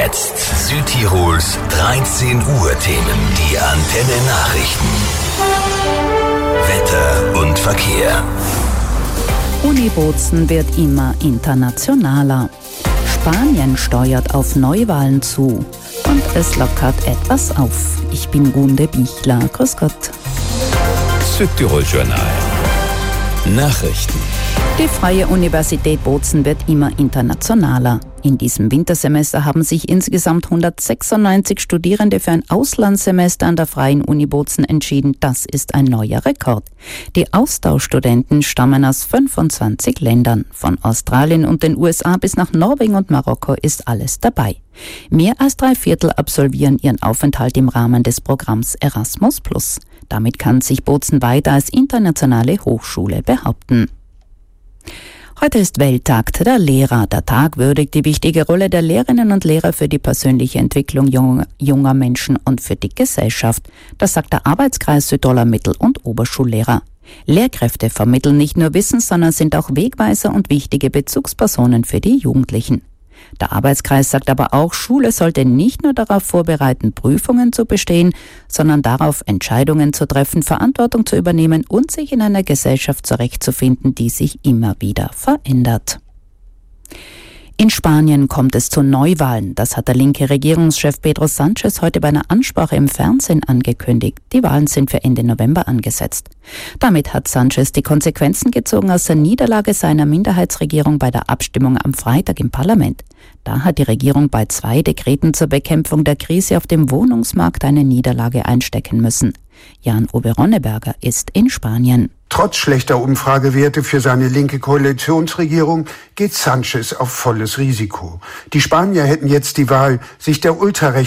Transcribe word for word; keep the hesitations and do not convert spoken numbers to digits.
jetzt Südtirols dreizehn Uhr Themen, die Antenne Nachrichten. Wetter und Verkehr. Uni Bozen wird immer internationaler. Spanien steuert auf Neuwahlen zu. Und es lockert etwas auf. Ich bin Gunde Bichler. Grüß Gott. Südtirol Journal. Nachrichten. Die Freie Universität Bozen wird immer internationaler. In diesem Wintersemester haben sich insgesamt hundertsechsundneunzig Studierende für ein Auslandssemester an der Freien Uni Bozen entschieden. Das ist ein neuer Rekord. Die Austauschstudenten stammen aus fünfundzwanzig Ländern. Von Australien und den U S A bis nach Norwegen und Marokko ist alles dabei. Mehr als drei Viertel absolvieren ihren Aufenthalt im Rahmen des Programms Erasmus plus. Damit kann sich Bozen weiter als internationale Hochschule behaupten. Heute ist Welttag der Lehrer. Der Tag würdigt die wichtige Rolle der Lehrerinnen und Lehrer für die persönliche Entwicklung junger, junger Menschen und für die Gesellschaft. Das sagt der Arbeitskreis Südtiroler Mittel- und Oberschullehrer. Lehrkräfte vermitteln nicht nur Wissen, sondern sind auch Wegweiser und wichtige Bezugspersonen für die Jugendlichen. Der Arbeitskreis sagt aber auch, Schule sollte nicht nur darauf vorbereiten, Prüfungen zu bestehen, sondern darauf, Entscheidungen zu treffen, Verantwortung zu übernehmen und sich in einer Gesellschaft zurechtzufinden, die sich immer wieder verändert. In Spanien kommt es zu Neuwahlen. Das hat der linke Regierungschef Pedro Sánchez heute bei einer Ansprache im Fernsehen angekündigt. Die Wahlen sind für Ende November angesetzt. Damit hat Sánchez die Konsequenzen gezogen aus der Niederlage seiner Minderheitsregierung bei der Abstimmung am Freitag im Parlament. Da hat die Regierung bei zwei Dekreten zur Bekämpfung der Krise auf dem Wohnungsmarkt eine Niederlage einstecken müssen. Jan Oberonneberger ist in Spanien. Trotz schlechter Umfragewerte für seine linke Koalitionsregierung geht Sánchez auf volles Risiko. Die Spanier hätten jetzt die Wahl, sich der ultrarechten